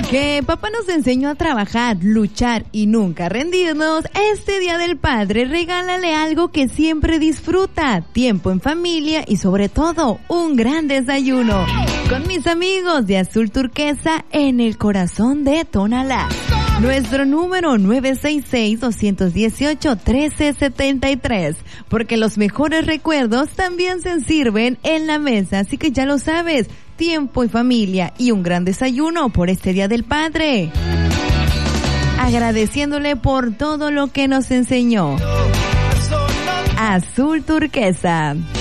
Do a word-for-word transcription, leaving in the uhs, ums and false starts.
Que papá nos enseñó a trabajar, luchar y nunca rendirnos, este Día del Padre regálale algo que siempre disfruta, tiempo en familia y sobre todo un gran desayuno. Con mis amigos de Azul Turquesa en el corazón de Tonalá. Nuestro número nueve seis seis, dos uno ocho, uno tres siete tres, porque los mejores recuerdos también se sirven en la mesa, así que ya lo sabes, tiempo y familia y un gran desayuno por este Día del Padre. Agradeciéndole por todo lo que nos enseñó. Azul Turquesa.